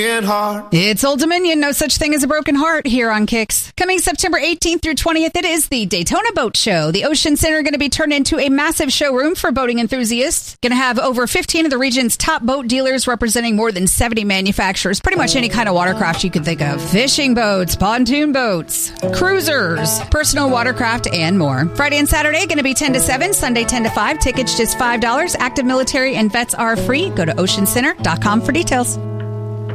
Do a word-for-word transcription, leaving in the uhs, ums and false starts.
Heart. It's Old Dominion, no such thing as a broken heart here on Kicks. Coming September eighteenth through twentieth, it is the Daytona Boat Show. The Ocean Center going to be turned into a massive showroom for boating enthusiasts. Going to have over fifteen of the region's top boat dealers representing more than seventy manufacturers. Pretty much any kind of watercraft you could think of. Fishing boats, pontoon boats, cruisers, personal watercraft, and more. Friday and Saturday going to be ten to seven, Sunday ten to five. Tickets just five dollars. Active military and vets are free. Go to ocean center dot com for details.